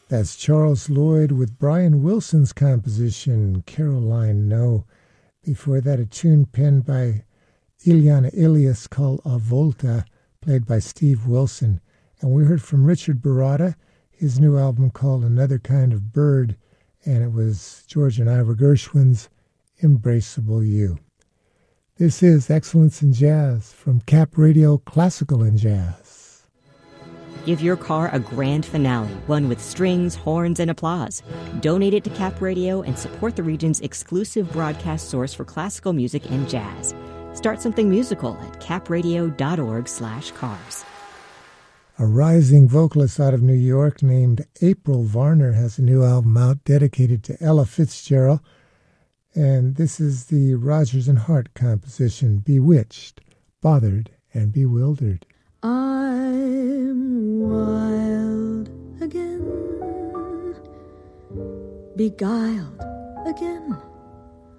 That's Charles Lloyd with Brian Wilson's composition, Caroline No. Before that, a tune penned by Ilyana Ilyas called A Volta, played by Steve Wilson. And we heard from Richard Baratta, his new album called Another Kind of Bird, and it was George and Ira Gershwin's Embraceable You. This is Excellence in Jazz from Cap Radio Classical and Jazz. Give your car a grand finale, one with strings, horns, and applause. Donate it to Cap Radio and support the region's exclusive broadcast source for classical music and jazz. Start something musical at capradio.org/cars. A rising vocalist out of New York named April Varner has a new album out dedicated to Ella Fitzgerald. And this is the Rodgers and Hart composition, Bewitched, Bothered, and Bewildered. I'm wild again, beguiled again.